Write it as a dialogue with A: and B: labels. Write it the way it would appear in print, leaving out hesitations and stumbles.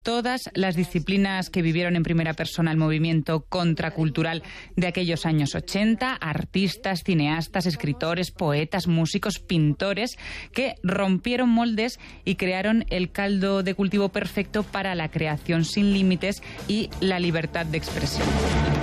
A: todas las disciplinas que vivieron en primera persona el movimiento contracultural de aquellos años 80, artistas, cineastas, escritores, poetas, músicos, pintores, que rompieron moldes y crearon el caldo de cultivo perfecto para la creación sin límites y la libertad de expresión.